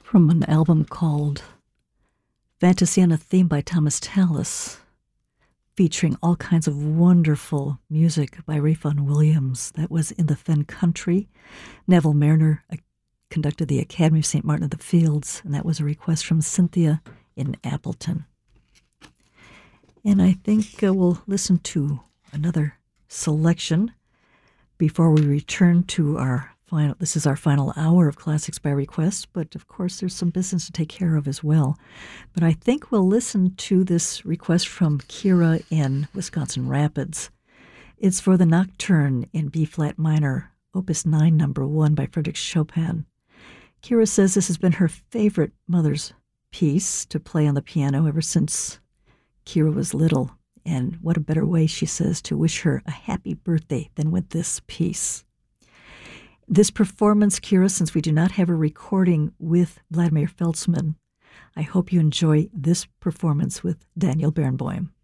from an album called Fantasy on a Theme by Thomas Tallis, featuring all kinds of wonderful music by Ray Vaughan Williams. That was In the Fen Country. Neville Mariner conducted the Academy of St. Martin of the Fields, and that was a request from Cynthia in Appleton. And I think we'll listen to another selection before we return to our final. This is our final hour of Classics by Request, but of course there's some business to take care of as well. But I think we'll listen to this request from Kira in Wisconsin Rapids. It's for the Nocturne in B-flat minor, Opus 9, number 1 by Frédéric Chopin. Kira says this has been her favorite mother's piece to play on the piano ever since Kira was little. And what a better way, she says, to wish her a happy birthday than with this piece. This performance, Kira, since we do not have a recording with Vladimir Feltzman, I hope you enjoy this performance with Daniel Barenboim.